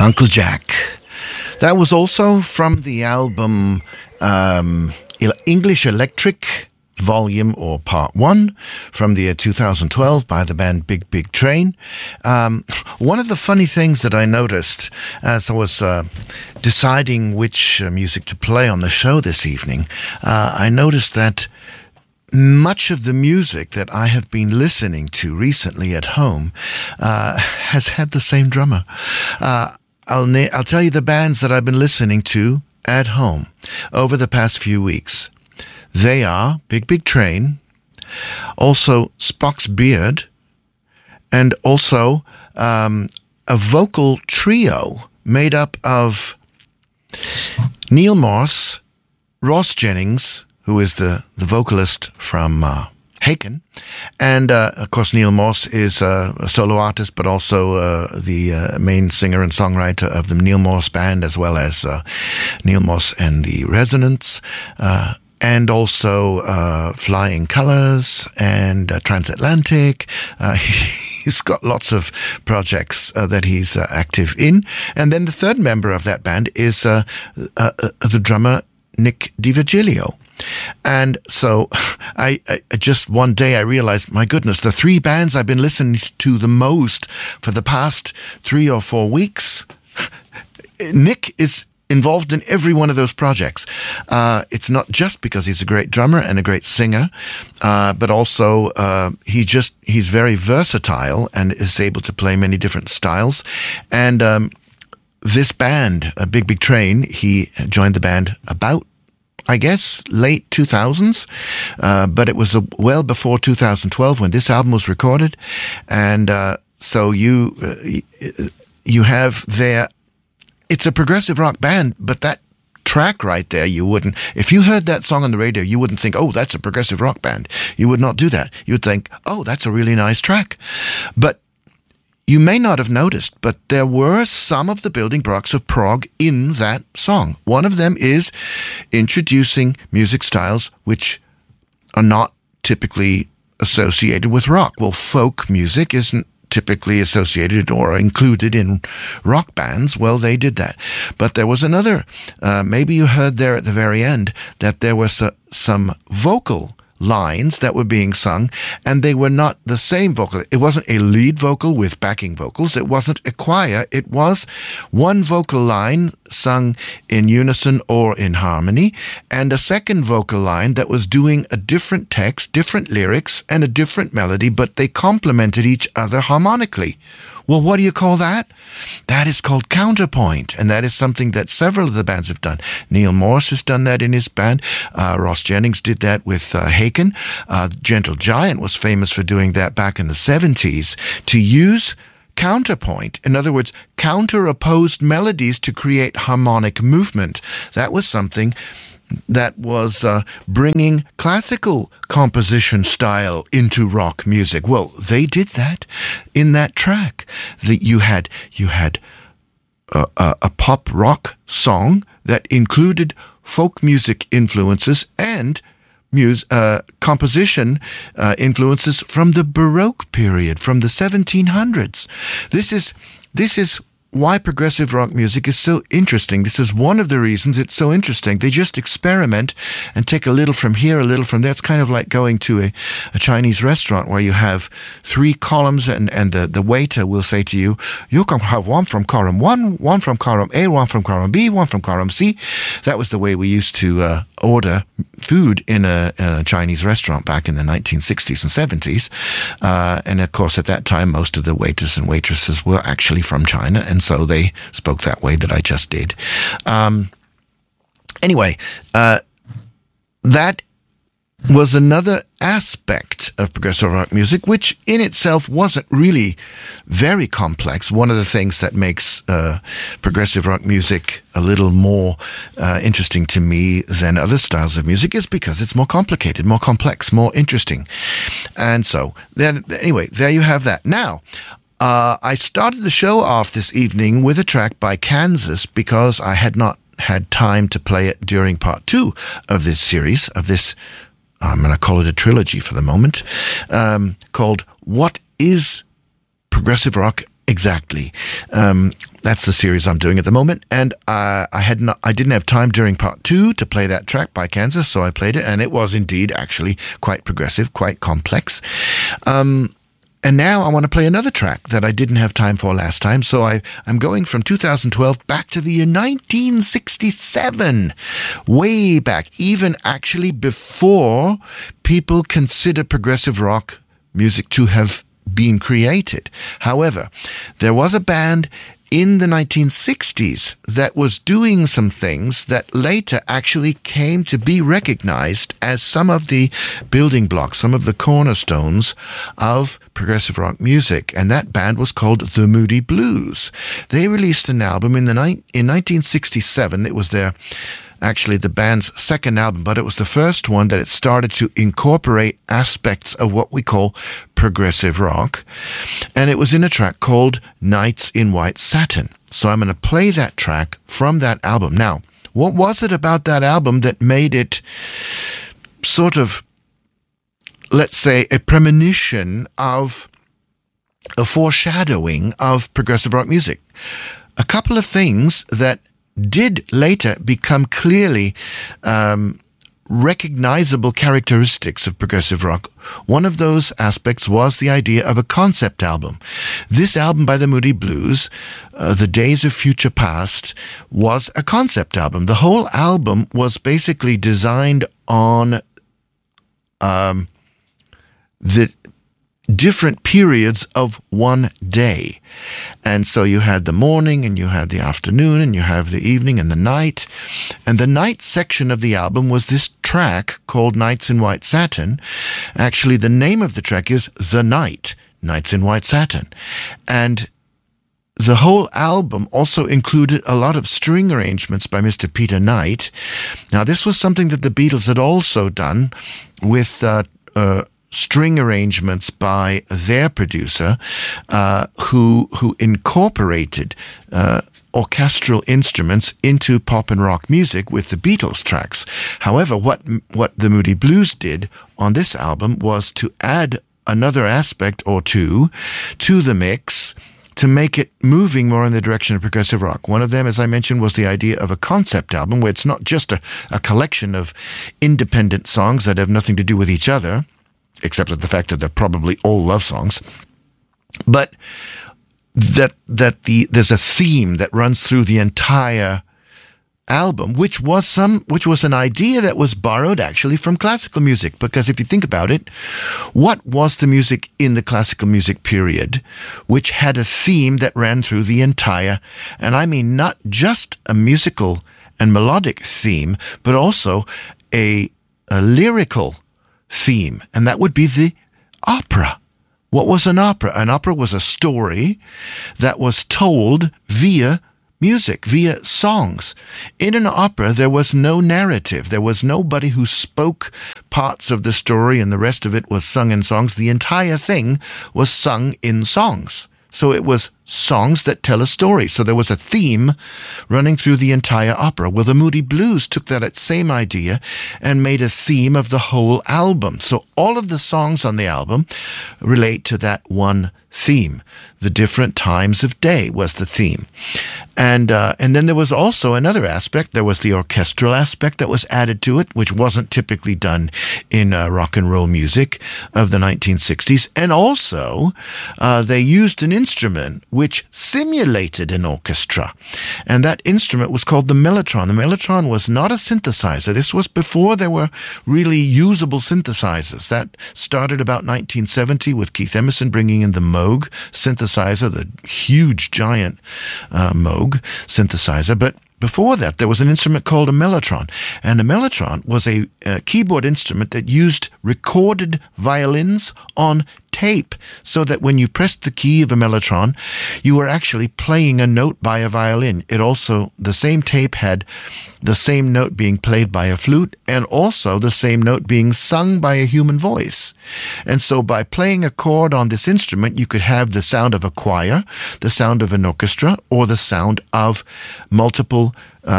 Uncle Jack. That was also from the album English Electric Volume or Part 1 from the year 2012 by the band Big Big Train. One of the funny things that I noticed as I was deciding which music to play on the show this evening, I noticed that much of the music that I have been listening to recently at home has had the same drummer. I'll tell you the bands that I've been listening to at home over the past few weeks. They are Big Big Train, also Spock's Beard, and also a vocal trio made up of Neal Morse, Ross Jennings, who is the vocalist from Haken, and of course Neal Morse is a solo artist, but also the main singer and songwriter of the Neal Morse Band, as well as Neal Morse and the Resonance, and also Flying Colours and Transatlantic. He's got lots of projects that he's active in. And then the third member of that band is the drummer Nick DiVirgilio. And so I just one day I realized, my goodness, the three bands I've been listening to the most for the past 3 or 4 weeks, Nick is involved in every one of those projects. It's not just because he's a great drummer and a great singer, but also he's very versatile and is able to play many different styles. And this band, Big Big Train, he joined the band about, I guess, late 2000s, but it was well before 2012 when this album was recorded. And so you have there, it's a progressive rock band, but that track right there, you wouldn't, if you heard that song on the radio, you wouldn't think, oh, that's a progressive rock band. You would not do that. You would think, oh, that's a really nice track. But you may not have noticed, but there were some of the building blocks of prog in that song. One of them is introducing music styles which are not typically associated with rock. Well, folk music isn't typically associated or included in rock bands. Well, they did that. But there was another, maybe you heard there at the very end, that there was some vocal lines that were being sung, and they were not the same vocal. It wasn't a lead vocal with backing vocals. It wasn't a choir. It was one vocal line sung in unison or in harmony, and a second vocal line that was doing a different text, different lyrics, and a different melody, but they complemented each other harmonically. Well, what do you call that? That is called counterpoint, and that is something that several of the bands have done. Neal Morse has done that in his band. Ross Jennings did that with Haken. Gentle Giant was famous for doing that back in the 70s, to use counterpoint, in other words, counter-opposed melodies to create harmonic movement. That was something that was bringing classical composition style into rock music. Well, they did that in that track. You had a pop rock song that included folk music influences and composition influences from the Baroque period, from the 1700s. This is why progressive rock music is so interesting. This is one of the reasons it's so interesting. They just experiment and take a little from here, a little from there. It's kind of like going to a Chinese restaurant where you have 3 columns and the waiter will say to you, you can have one from column 1, one from column A, one from column B, one from column C. That was the way we used to order food in a Chinese restaurant back in the 1960s and 70s. And of course, at that time, most of the waiters and waitresses were actually from China, and so they spoke that way that I just did. Anyway, that was another aspect of progressive rock music, which in itself wasn't really very complex. One of the things that makes progressive rock music a little more interesting to me than other styles of music is because it's more complicated, more complex, more interesting. And so, anyway, there you have that. Now, I started the show off this evening with a track by Kansas because I had not had time to play it during part 2 of this series, of this, I'm going to call it a trilogy for the moment, called What is Progressive Rock Exactly. That's the series I'm doing at the moment, and I didn't have time during part 2 to play that track by Kansas, so I played it, and it was indeed actually quite progressive, quite complex. And now I want to play another track that I didn't have time for last time, so I'm going from 2012 back to the year 1967, way back, even actually before people consider progressive rock music to have been created. However, there was a band in the 1960s that was doing some things that later actually came to be recognized as some of the building blocks, some of the cornerstones of progressive rock music. And that band was called The Moody Blues. They released an album in 1967. It was actually the band's second album, but it was the first one that it started to incorporate aspects of what we call progressive rock. And it was in a track called Nights in White Satin. So I'm going to play that track from that album. Now, what was it about that album that made it sort of, let's say, a premonition of a foreshadowing of progressive rock music? A couple of things that did later become clearly recognizable characteristics of progressive rock. One of those aspects was the idea of a concept album. This album by the Moody Blues, The Days of Future Past, was a concept album. The whole album was basically designed on the different periods of one day. And so you had the morning, and you had the afternoon, and you have the evening and the night. And the night section of the album was this track called Nights in White Satin. Actually, the name of the track is The Night, Nights in White Satin. And the whole album also included a lot of string arrangements by Mr. Peter Knight. Now, this was something that the Beatles had also done with string arrangements by their producer, who incorporated orchestral instruments into pop and rock music with the Beatles tracks. However, what the Moody Blues did on this album was to add another aspect or two to the mix to make it moving more in the direction of progressive rock. One of them, as I mentioned, was the idea of a concept album, where it's not just a collection of independent songs that have nothing to do with each other, except for the fact that they're probably all love songs, but that there's a theme that runs through the entire album, which was an idea that was borrowed actually from classical music. Because if you think about it, what was the music in the classical music period which had a theme that ran through the entire, and I mean not just a musical and melodic theme, but also a lyrical theme, and that would be the opera. What was an opera? An opera was a story that was told via music, via songs. In an opera, there was no narrative. There was nobody who spoke parts of the story and the rest of it was sung in songs. The entire thing was sung in songs. So it was songs that tell a story. So there was a theme running through the entire opera. Well, the Moody Blues took that same idea and made a theme of the whole album. So all of the songs on the album relate to that one theme. The different times of day was the theme. And then there was also another aspect. There was the orchestral aspect that was added to it, which wasn't typically done in rock and roll music of the 1960s. And also, they used an instrument which simulated an orchestra. And that instrument was called the mellotron. The mellotron was not a synthesizer. This was before there were really usable synthesizers. That started about 1970 with Keith Emerson bringing in the Moog synthesizer, the huge, giant Moog synthesizer. But before that, there was an instrument called a mellotron. And a mellotron was a keyboard instrument that used recorded violins on tape, so that when you pressed the key of a mellotron, you were actually playing a note by a violin. It also, the same tape had the same note being played by a flute and also the same note being sung by a human voice. And so by playing a chord on this instrument, you could have the sound of a choir, the sound of an orchestra, or the sound of multiple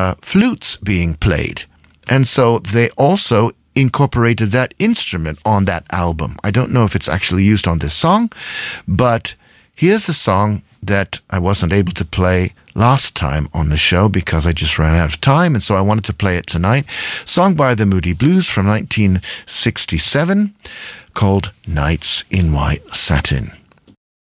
flutes being played. And so they also incorporated that instrument on that album. I don't know if it's actually used on this song, but here's a song that I wasn't able to play last time on the show because I just ran out of time, and so I wanted to play it tonight. Song by the Moody Blues from 1967 called Nights in White Satin.